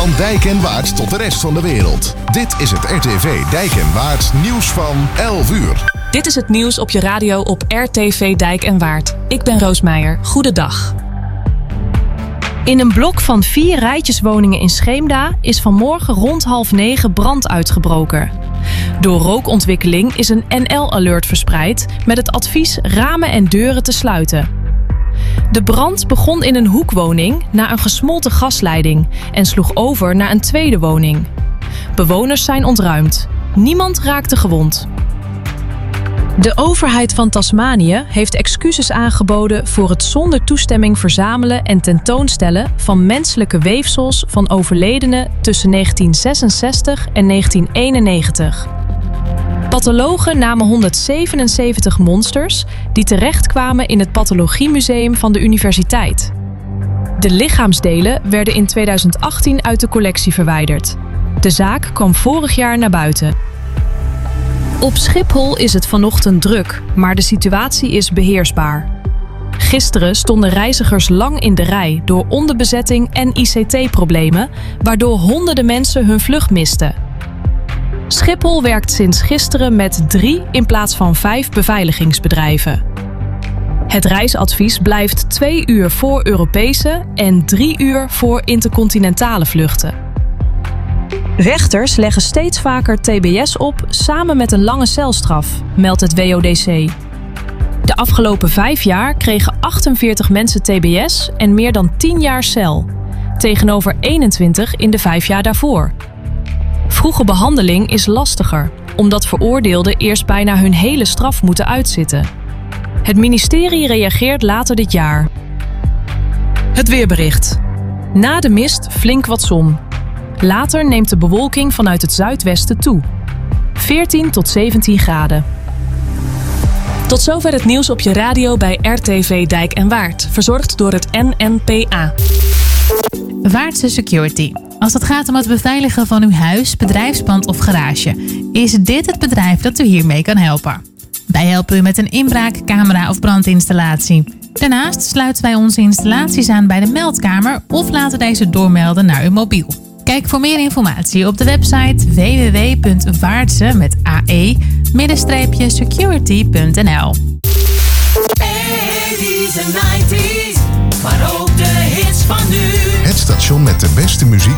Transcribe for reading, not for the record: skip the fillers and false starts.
Van Dijk en Waard tot de rest van de wereld. Dit is het RTV Dijk en Waard nieuws van 11 uur. Dit is het nieuws op je radio op RTV Dijk en Waard. Ik ben Roos Meijer. Goedendag. In een blok van 4 rijtjeswoningen in Scheemda is vanmorgen rond 8:30 brand uitgebroken. Door rookontwikkeling is een NL-alert verspreid met het advies ramen en deuren te sluiten. De brand begon in een hoekwoning na een gesmolten gasleiding en sloeg over naar een tweede woning. Bewoners zijn ontruimd. Niemand raakte gewond. De overheid van Tasmanië heeft excuses aangeboden voor het zonder toestemming verzamelen en tentoonstellen van menselijke weefsels van overledenen tussen 1966 en 1991. Pathologen namen 177 monsters die terechtkwamen in het Pathologiemuseum van de universiteit. De lichaamsdelen werden in 2018 uit de collectie verwijderd. De zaak kwam vorig jaar naar buiten. Op Schiphol is het vanochtend druk, maar de situatie is beheersbaar. Gisteren stonden reizigers lang in de rij door onderbezetting en ICT-problemen, waardoor honderden mensen hun vlucht misten. Schiphol werkt sinds gisteren met 3 in plaats van 5 beveiligingsbedrijven. Het reisadvies blijft 2 uur voor Europese en 3 uur voor intercontinentale vluchten. Rechters leggen steeds vaker TBS op samen met een lange celstraf, meldt het WODC. De afgelopen 5 jaar kregen 48 mensen TBS en meer dan 10 jaar cel, tegenover 21 in de 5 jaar daarvoor. Vroege behandeling is lastiger, omdat veroordeelden eerst bijna hun hele straf moeten uitzitten. Het ministerie reageert later dit jaar. Het weerbericht. Na de mist flink wat zon. Later neemt de bewolking vanuit het zuidwesten toe. 14 tot 17 graden. Tot zover het nieuws op je radio bij RTV Dijk en Waard. Verzorgd door het NNPA. Waardse Security. Als het gaat om het beveiligen van uw huis, bedrijfspand of garage, is dit het bedrijf dat u hiermee kan helpen. Wij helpen u met een inbraak, camera of brandinstallatie. Daarnaast sluiten wij onze installaties aan bij de meldkamer of laten deze doormelden naar uw mobiel. Kijk voor meer informatie op de website www.waardse-security.nl. Maar ook de hits van nu. Het station met de beste muziek